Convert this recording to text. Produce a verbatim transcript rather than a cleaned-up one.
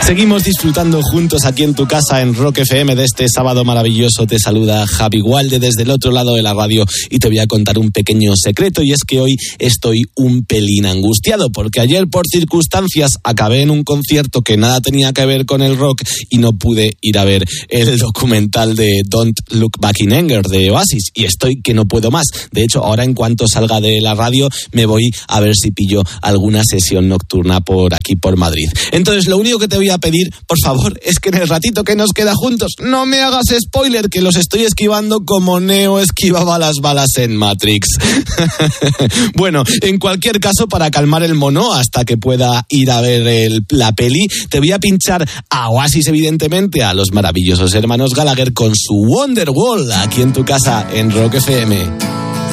Seguimos disfrutando juntos aquí en tu casa en Rock F M de este sábado maravilloso. Te saluda Javi Gualde desde el otro lado de la radio y te voy a contar un pequeño secreto, y es que hoy estoy un pelín angustiado porque ayer por circunstancias acabé en un concierto que nada tenía que ver con el rock y no pude ir a ver el documental de Don't Look Back in Anger de Oasis, y estoy que no puedo más. De hecho, ahora en cuanto salga de la radio me voy a ver si pillo alguna sesión nocturna por aquí por Madrid. Entonces lo único que te voy a pedir, por favor, es que en el ratito que nos queda juntos no me hagas spoiler, que los estoy esquivando como Neo esquivaba las balas en Matrix. Bueno, en cualquier caso, para calmar el mono hasta que pueda ir a ver el, la peli, te voy a pinchar a Oasis, evidentemente, a los maravillosos hermanos Gallagher con su Wonderwall aquí en tu casa en Rock F M.